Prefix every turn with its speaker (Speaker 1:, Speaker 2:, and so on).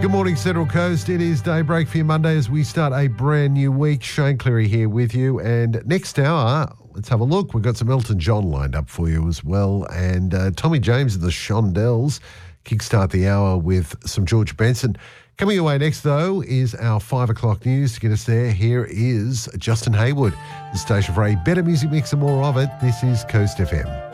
Speaker 1: Good morning, Central Coast. It is daybreak for you Monday as we start a brand new week. Shane Cleary here with you. And next hour, let's have a look. We've got some Elton John lined up for you as well. And Tommy James and the Shondells kickstart the hour with some George Benson. Coming away next, though, is our 5 o'clock news. To get us there, here is Justin Hayward, the station for a better music mix and more of it. This is Coast FM.